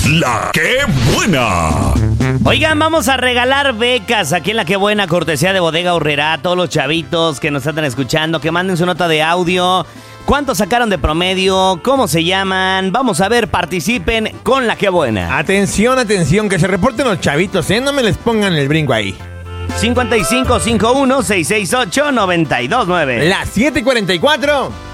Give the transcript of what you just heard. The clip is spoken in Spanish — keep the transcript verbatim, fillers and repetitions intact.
La Qué Buena. Oigan, vamos a regalar becas aquí en La Qué Buena, cortesía de Bodega Aurrerá. A todos los chavitos que nos están escuchando, que manden su nota de audio. ¿Cuántos sacaron de promedio? ¿Cómo se llaman? Vamos a ver, participen con La Qué Buena. Atención, atención, que se reporten los chavitos, ¿eh? No me les pongan el brinco ahí. cincuenta y cinco cincuenta y uno, seiscientos sesenta y ocho, noventa y dos nueve. Las siete cuarenta y cuatro.